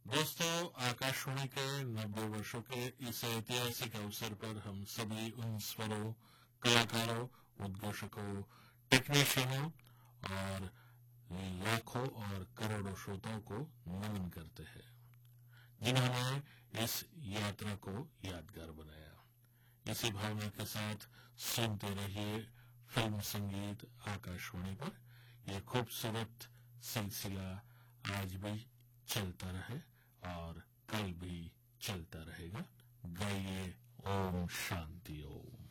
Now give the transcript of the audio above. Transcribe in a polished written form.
दोस्तों, आकाशवाणी के 90 वर्षों के इस ऐतिहासिक अवसर पर हम सभी उन स्वरों, कलाकारों, उद्घोषकों, टेक्नीशियनों और लाखों और करोड़ों श्रोताओं को नमन करते हैं जिन्होंने इस यात्रा को यादगार बनाया। इसी भावना के साथ सुनते रहिए फिल्म संगीत आकाशवाणी पर। यह खूबसूरत सिलसिला आज भी चलता रहे और कल भी चलता रहेगा। गाइए ओम शांति ओम।